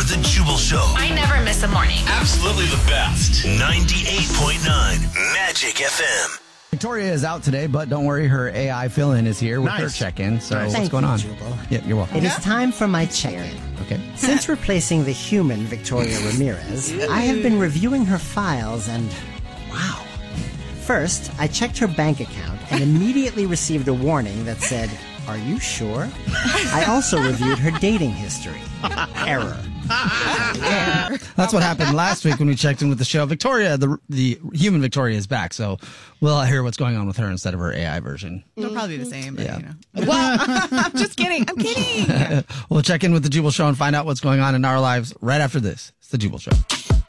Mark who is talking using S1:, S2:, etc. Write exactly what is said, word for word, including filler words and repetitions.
S1: The Jubal Show.
S2: I never miss a morning.
S1: Absolutely the best. ninety-eight point nine Magic F M.
S3: Victoria is out today, but don't worry, her A I fill-in is here with
S4: Nice.
S3: her check-in. So
S4: Nice.
S3: what's
S5: Thank
S3: going
S5: you,
S3: on?
S5: Jubal.
S3: Yeah, you're welcome.
S5: It is time for my check-in.
S3: Okay.
S5: Since replacing the human Victoria Ramirez, I have been reviewing her files and wow. First, I checked her bank account and immediately received a warning that said, "Are you sure?" I also reviewed her dating history. Error.
S3: That's what happened last week when we checked in with the show. Victoria, the the human Victoria, is back, so we'll hear what's going on with her instead of her A I version.
S6: It'll probably be the same, but
S3: Yeah.
S6: you know. Well, I'm just kidding. I'm kidding.
S3: We'll check in with the Jubal Show and find out what's going on in our lives right after this. It's the Jubal Show.